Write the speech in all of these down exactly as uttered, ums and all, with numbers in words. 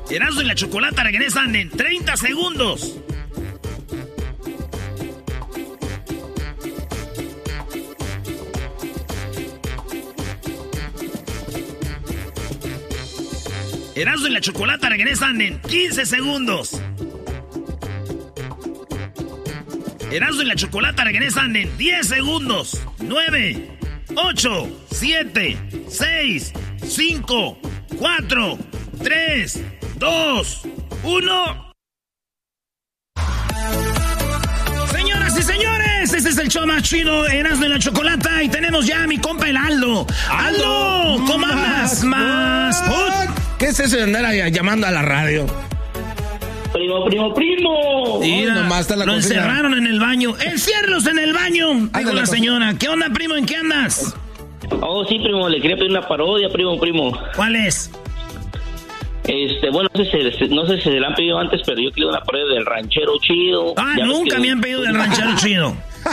Erasmo y la Chocolata regresan en treinta segundos. Erasmo y la Chocolata regresan en quince segundos. Erasmo y la Chocolata regresan en diez segundos. nueve, ocho, siete, seis, cinco, cuatro, tres, dos, uno. Señoras y señores, este es el show más chido, Erasmo y la Chocolata. Y tenemos ya a mi compa el Aldo. ¡Aldo! ¿Cómo andas? Más. ¿Qué es eso de andar llamando a la radio? Primo, primo, primo. Mira, Uy, nomás está la lo cocina. encerraron en el baño. ¡Enciérralos en el baño! Dijo Ándale, la pues. señora. ¿Qué onda, primo? ¿En qué andas? Oh, sí, primo, le quería pedir una parodia, primo, primo. ¿Cuál es? Este, bueno, no sé si, no sé si se la han pedido antes, pero yo quiero una parodia del ranchero chido. Ah, Ya ves nunca que- me han pedido del ranchero chido.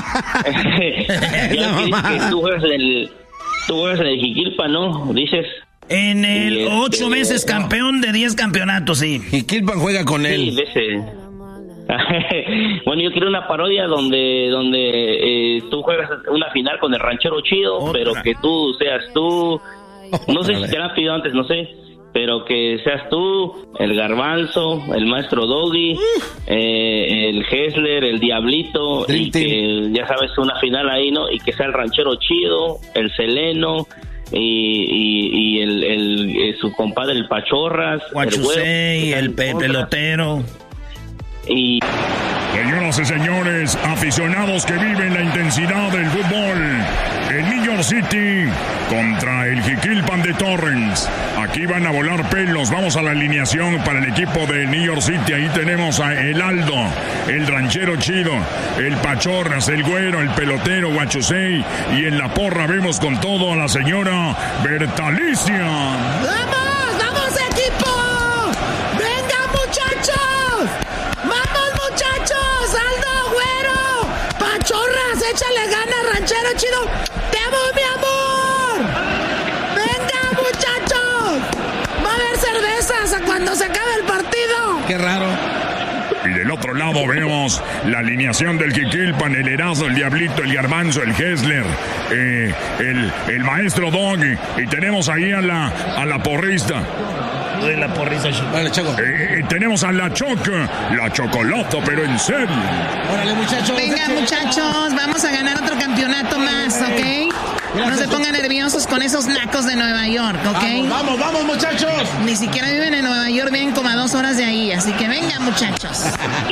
ya ves que, que tú juegas en el, tú juegas en el Jiquilpa, ¿no? Dices. En el Sí, este, ocho veces no. campeón de diez campeonatos, sí. Y Kilpan juega con Sí, él. de ese. Bueno, yo quiero una parodia donde donde eh, tú juegas una final con el ranchero chido, Otra. pero que tú seas tú. No sé si te la han pedido antes, no sé. Pero que seas tú, el Garbanzo, el Maestro Doggy, eh, el Hessler, el Diablito, Dream y Team. que ya sabes, una final ahí, ¿no? Y que sea el ranchero chido, el Seleno, y, y, y el, el, eh, su compadre, el Pachorras, el Guachusei, Güero, el pe- pelotero. y... Señoras y señores, aficionados que viven la intensidad del fútbol, el New York City contra el Jiquilpan de Torrens. Aquí van a volar pelos. Vamos a la alineación para el equipo de New York City. Ahí tenemos a el Aldo, el ranchero chido, el Pachorras, el Güero, el pelotero Guachusei, y en la porra vemos con todo a la señora Bertalicia. ¡Vamos! ¡Vamos, equipo! ¡Venga, muchachos! ¡Vamos, muchachos! ¡Aldo, Güero! ¡Pachorras! ¡Échale ganas, ranchero chido! ¡Te amo, mi amor! ¡Venga, muchachos! ¡Va a haber cervezas a cuando se acabe el partido! Qué raro. Y del otro lado vemos la alineación del Jiquilpan, el Erasmo, el Diablito, el Garbanzo, el Hessler, eh, el, el Maestro Doggy. Y tenemos ahí a la, a la porrista. Doy la porrisa, chico. Vale, Choco. Eh, y tenemos a la Choca, la Chocolata, pero en serio. Órale, muchachos. Venga, muchachos, vamos a ganar otro campeonato más, ¿ok? No se pongan nerviosos con esos nacos de Nueva York, ¿ok? Vamos, vamos, vamos, muchachos. Ni siquiera viven en Nueva York, viven como a dos horas de ahí, así que venga, muchachos.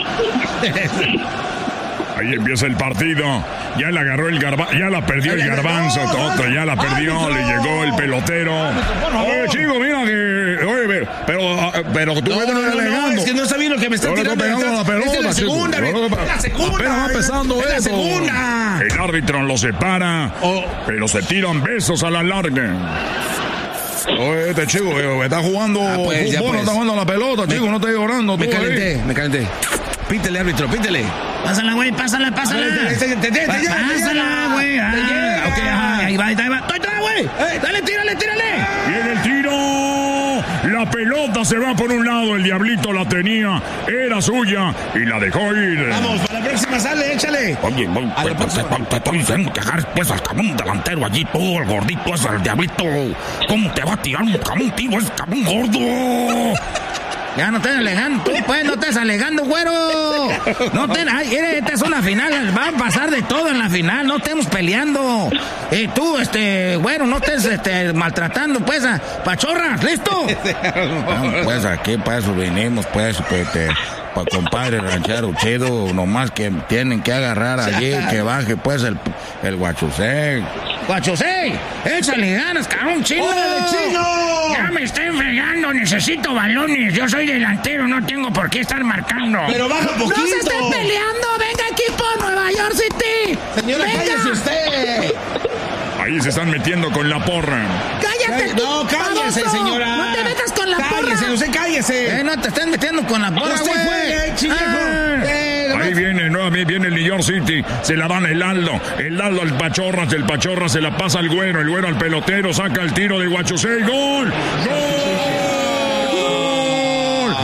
Ahí empieza el partido. Ya la agarró el garba, ya la perdió el Garbanzo, otra, ya la perdió, le llegó el pelotero. Oye, chico, mira que, oye, pero, pero, pero tú No, vete no, no, alegando. es que no está bien lo que me están Ahora está tirando. pegando la pelota, Es la chico. segunda, Ahora es está- la segunda. apenas va empezando es la eso. segunda. El árbitro lo separa, Oh. pero se tiran besos a la larga. Oye, este chico eh, está jugando Ah, pues, ya, fútbol, no pues. está jugando la pelota, chico, no está llorando. Me tú ahí. calenté, me calenté. Pítele, árbitro, pítele. Pásala, güey, pásala, pásala. A ver, te- te- te- te- te- Pa- te llega, te Pásala, llega. güey. Ah, Te llega. ok, ah, ahí va, ahí va. Ahí va, ahí va, güey. Eh. Dale, tírale, tírale. Viene el tiro. La pelota se va por un lado. El Diablito la tenía. Era suya. Y la dejó ir. Vamos, para la próxima sale, échale. Oye, voy, A ver, pues, pues, pues, te estoy diciendo que agarres pues al cabrón delantero allí, tú, el gordito ese, el Diablito. ¿Cómo te va a tirar un cabrón tiro ese cabrón gordo? Ya no estés alegando, tú pues, no estés alegando, güero. No te, ay, mire, esta es una final, va a pasar de todo en la final, no estemos peleando. Y tú, este, güero, no estés este, maltratando, pues, a Pachorras, ¿listo? Vamos, pues aquí para eso vinimos, pues, que te, pa, compadre ranchero chido, nomás que tienen que agarrar allí, que baje pues el, el Guachusei. Guachosei, échale ganas, cabrón, chino. ¡Órale, chino! Ya me estoy fregando, necesito balones. Yo soy delantero, no tengo por qué estar marcando. Pero baja poquito. ¡No se estén peleando! ¡Venga, equipo Nueva York City! Señora, ¡Venga! cállese usted. Ahí se están metiendo con la porra. ¡Cállate tú, No, cállese, baboso! señora. ¡No te metas con la Cállese, porra! usted cállese. Eh, no te estén metiendo con la porra, Usted güey. juegue, chico. Ah. Eh, nomás- Ahí viene, nuevamente viene el New York City. Se la dan el Aldo. El Aldo al Pachorras. El Pachorras se la pasa al Güero. El Güero al pelotero. Saca el tiro de Guachusei. ¡Gol! ¡Gol!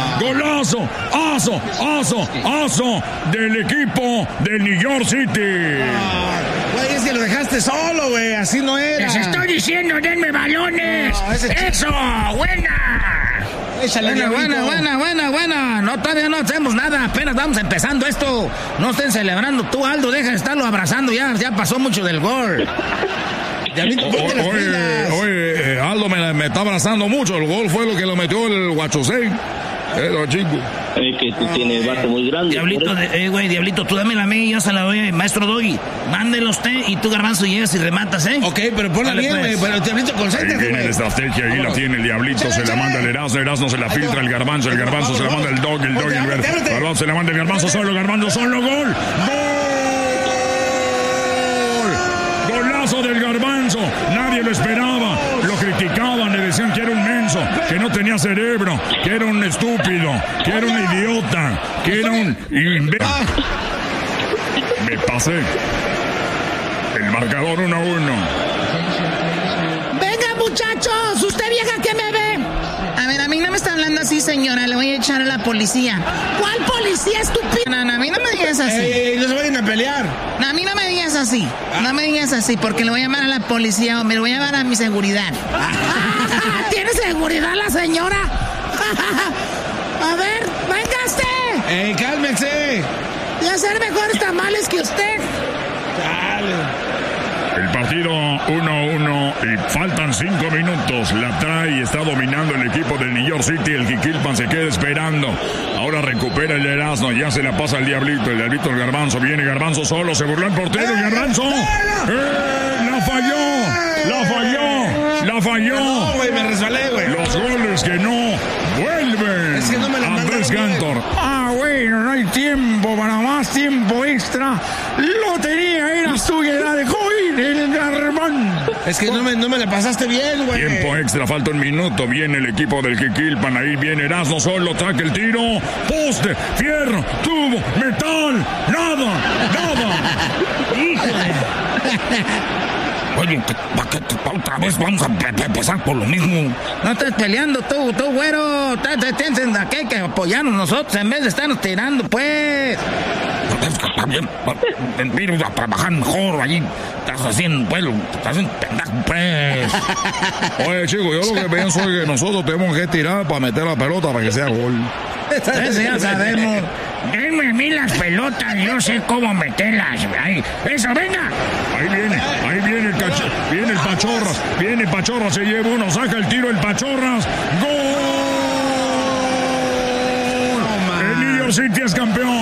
aso, aso, aso, aso del equipo del New York City. Güey, es que lo dejaste solo, güey. Así no era. Les estoy diciendo, denme balones. No, ese ch- Eso, buena. Échale, Buena, diablito. buena, buena, buena, buena. No, todavía no hacemos nada. Apenas vamos empezando esto. No estén celebrando. Tú, Aldo, deja de estarlo abrazando. Ya, ya pasó mucho del gol. Diablito, ponte las Oye, pilas. oye, eh, Aldo me, me está abrazando mucho. El gol fue lo que lo metió el Guachusei. Eso, chico. Es que tú tienes bate muy grande. Diablito, por eso. de- eh, güey, Diablito, tú dámela a mí, yo se la doy a maestro Doggy. Mándelo usted y tú, Garbanzo, llegas y rematas, ¿eh? Ok, pero ponla Dale, bien, güey. pues. Pero el Diablito, Ahí concéntrate, viene güey. la estrategia, ahí la tiene el Diablito, Échale, se la échale. manda el Erasmo, el Erasmo se la Ahí filtra va. el Garbanzo, el Ahí va, Garbanzo se la vamos, manda el Dog, el vamos. Dog, el Ábrete, Gar- ábrete. Garbanzo se la manda el Garbanzo solo, Garbanzo solo, gol. ¡Gol! Golazo del Garbanzo, nadie lo esperaba, lo criticaban, le decían que era un menso, que no tenía cerebro, que era un estúpido, que era un idiota, que era un imbécil. Me pasé. El marcador uno a uno. Venga, muchachos, usted vieja que me ve. A ver, a mí no me está hablando así, señora. Le voy a echar a la policía. ¿Cuál policía estúpido? No, no, a mí no me digas así. Ey, ey, no se vayan a pelear. No, a mí no me digas así. No me digas así, porque le voy a llamar a la policía o me lo voy a llamar a mi seguridad. ¿Tiene seguridad la señora? A ver, véngase. Ey, cálmense. Y hacer mejores tamales que usted. Dale. El partido uno a uno y faltan cinco minutos. La trae y está dominando el equipo del New York City. El Jiquilpan se queda esperando. Ahora recupera el Erasmo. Ya se la pasa al Diablito. El Diablito, el Garbanzo. Viene Garbanzo solo. Se burló el portero. ¡Eh, Garbanzo! ¡Eh, ¡La falló! ¡La falló! ¡La falló! No, güey, me resbalé, güey. Los goles que no vuelven. Es que no me la Andrés mandaron bien. Cantor. Ah, bueno, no hay tiempo para más tiempo extra. Lo tenía, era suya, la dejó ir el Garbanzo. Es que no me, no me la pasaste bien, güey. Tiempo extra, falta un minuto. Viene el equipo del Jiquilpan. Ahí viene Erasmo solo. Traque el tiro. Poste, fierro, tubo, metal. Nada, nada. Oye, ¿para qué otra vez vamos a pe- empezar por lo mismo? No estés peleando tú, tú, güero. Te- te- Tienes aquí que apoyarnos nosotros en vez de estarnos tirando, pues. Es que también, ven, ven a trabajar mejor allí. Estás haciendo, pues, estás haciendo pendejo, pues. Oye, chicos, yo lo que pienso es que nosotros tenemos que tirar para meter la pelota para que sea gol. Eso ya sabemos. Denme a mí las pelotas, yo sé cómo meterlas. Ahí, eso, venga. Ahí viene, ahí viene el cacho, viene el Pachorras, viene Pachorras, se lleva uno, saca el tiro el Pachorras. ¡Gol! El New York City es campeón.